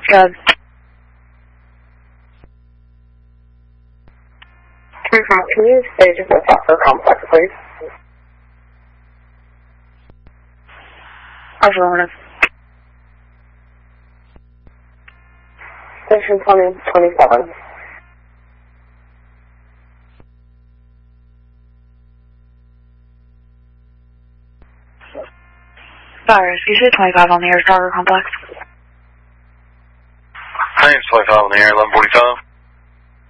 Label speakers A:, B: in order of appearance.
A: Good.
B: 3 from, can you say just a Foster Complex, please?
A: Affirmative.
B: Station 2027.
A: Cyrus, you say 25 on the air, Starter Complex.
C: Name's 25 on the air, 1145.